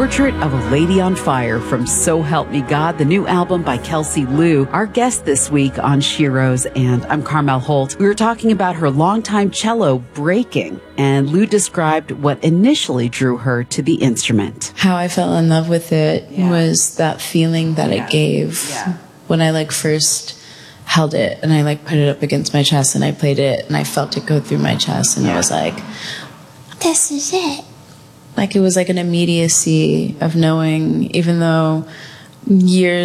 Portrait of a Lady on Fire from So Help Me God, the new album by Kelsey Liu. Our guest this week on Shiro's, and I'm Carmel Holt. We were talking about her longtime cello breaking, and Liu described what initially drew her to the instrument. How I fell in love with it was that feeling that it gave when I first held it and I put it up against my chest and I played it and I felt it go through my chest and it was like, this is it. It was like an immediacy of knowing, even though years